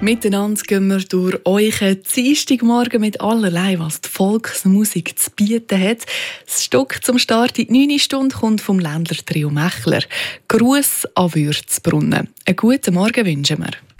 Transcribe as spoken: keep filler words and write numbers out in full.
Miteinander gehen wir durch euren Dienstagmorgen mit allerlei, was die Volksmusik zu bieten hat. Das Stück zum Start in die neunte Stunde kommt vom Ländler Trio Mechler. Gruß an Würzbrunnen. Einen guten Morgen wünschen wir.